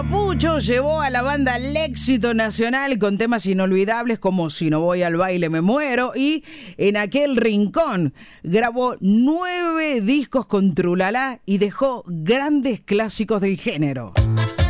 Papucho llevó a la banda al éxito nacional con temas inolvidables como Si no voy al baile me muero y En aquel rincón. Grabó 9 discos con Trulala y dejó grandes clásicos del género.